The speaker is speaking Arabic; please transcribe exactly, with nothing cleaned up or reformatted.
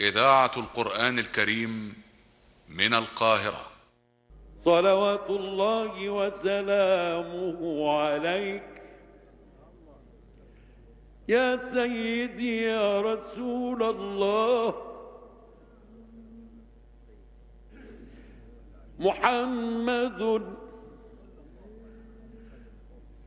إذاعة القرآن الكريم من القاهرة. صلوات الله وسلامه عليك يا سيدي يا رسول الله محمد